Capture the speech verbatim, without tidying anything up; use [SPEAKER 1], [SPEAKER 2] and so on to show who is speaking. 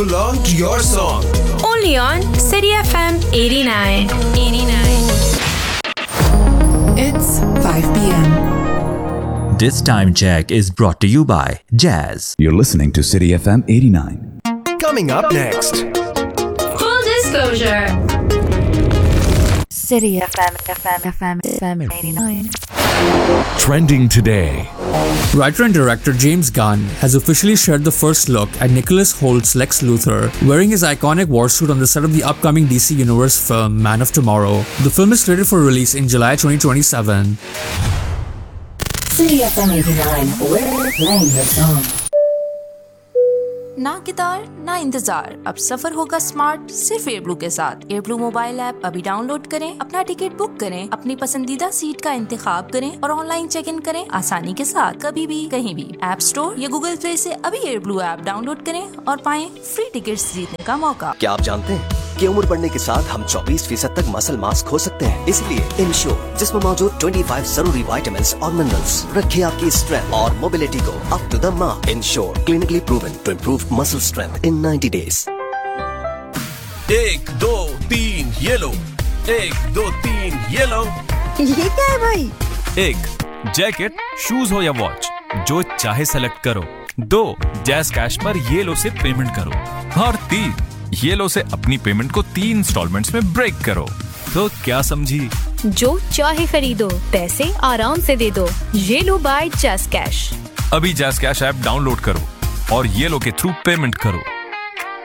[SPEAKER 1] belong to your song.
[SPEAKER 2] Only on City F M eighty-nine.
[SPEAKER 3] eighty-nine.
[SPEAKER 4] It's five p.m.
[SPEAKER 5] This time check is brought to you by Jazz.
[SPEAKER 6] You're listening to City F M eighty-nine.
[SPEAKER 1] Coming up next.
[SPEAKER 2] Full disclosure.
[SPEAKER 4] City F M, F M, F M, F M eighty-nine.
[SPEAKER 7] Trending today.
[SPEAKER 8] Writer and director James Gunn has officially shared the first look at Nicholas Holt's Lex Luthor wearing his iconic war suit on the set of the upcoming D C Universe film Man of Tomorrow. The film is slated for release in July twenty twenty-seven.
[SPEAKER 4] City F M eighty-nine, we're playing the song.
[SPEAKER 3] ना कितार ना इंतजार, अब सफर होगा smart सिर्फ Airblue के साथ। Airblue mobile app अभी download करें, अपना टिकट बुक करें, अपनी पसंदीदा सीट का इंतखाब करें और ऑनलाइन चेक इन करें आसानी के साथ, कभी भी कहीं भी। ऐप स्टोर या गूगल प्ले से अभी एयरब्लू ऐप डाउनलोड करें और पाएं फ्री टिकट्स जीतने का मौका।
[SPEAKER 9] क्या आप जानते हैं कि उम्र बढ़ने के साथ हम चौबीस फीसद तक मसल मास खो सकते हैं? इसलिए इंश्योर जिसमें मौजूद पच्चीस जरूरी विटामिन्स और मिनरल्स रखे आपकी स्ट्रेंथ और मोबिलिटी को up to the mark. Ensure clinically proven to improve muscle strength in ninety days.
[SPEAKER 7] एक दो तीन ये लो, एक दो तीन ये लो।
[SPEAKER 4] ये क्या है भाई?
[SPEAKER 7] एक जैकेट, शूज हो या वॉच, जो चाहे सेलेक्ट करो। दो जैज़ कैश पर ये लो से पेमेंट करो। और तीन ये लो से अपनी पेमेंट को तीन इंस्टॉलमेंट्स में ब्रेक करो। तो क्या समझी?
[SPEAKER 2] जो चाहे खरीदो, पैसे आराम से दे दो। ये लो बाय जैज़ कैश।
[SPEAKER 7] अभी जैज़ कैश ऐप डाउनलोड करो और ये लो के थ्रू पेमेंट करो।